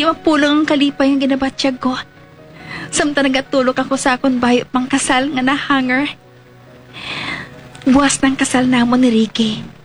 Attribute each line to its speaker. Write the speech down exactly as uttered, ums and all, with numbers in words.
Speaker 1: Di mapulong ang kalipay ang ginabatsyag ko. Samta nagatulog ako sa akong bayo pang kasal nga na hanger. Buwas ng kasal namon ni Ricky.